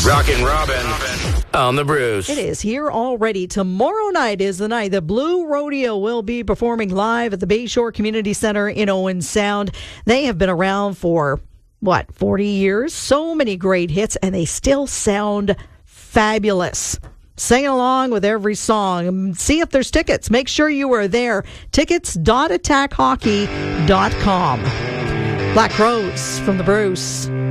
Rockin' Robin on the Brews. It is here already. Tomorrow night is the night the Blue Rodeo will be performing live at the Bayshore Community Center in Owen Sound. They have been around for, 40 years? So many great hits, and they still sound fabulous. Sing along with every song. See if there's tickets. Make sure you are there. Tickets.attackhockey.com. Black Rose from the Bruce.